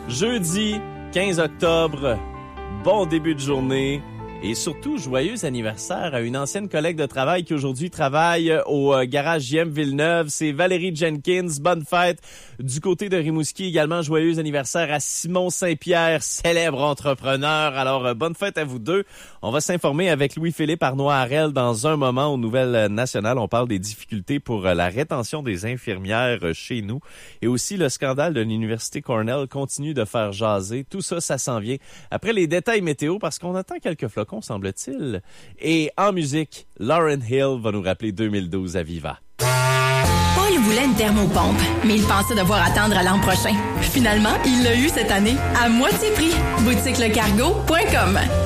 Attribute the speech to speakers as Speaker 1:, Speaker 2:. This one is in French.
Speaker 1: Jeudi 15 octobre, bon début de journée et surtout joyeux anniversaire à une ancienne collègue de travail qui aujourd'hui travaille au garage JM Villeneuve. C'est Valérie Jenkins. Bonne fête du côté de Rimouski. Également joyeux anniversaire à Simon Saint-Pierre, célèbre entrepreneur. Alors bonne fête à vous deux. On va s'informer avec Louis-Philippe Arnois-Harel dans un moment aux Nouvelles Nationales. On parle des difficultés pour la rétention des infirmières chez nous. Et aussi le scandale de l'Université Cornell continue de faire jaser. Tout ça, ça s'en vient après les détails météo parce qu'on attend quelques flocons, semble-t-il. Et en musique, Lauryn Hill va nous rappeler 2012 à Viva.
Speaker 2: Paul voulait une thermopompe, mais il pensait devoir attendre à l'an prochain. Finalement, il l'a eu cette année, à moitié prix. Boutiquelecargo.com